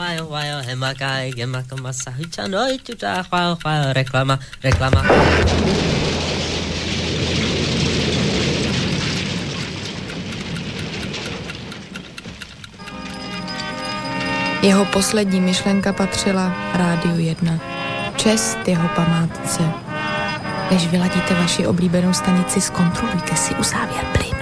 wajo, hemakai, gemakamasa, hičanoj, tuta, chwal, reklama. Jeho poslední myšlenka patřila Rádiu 1. Čest jeho památce. Než vyladíte vaši oblíbenou stanici, zkontrolujte si uzávěr plynu.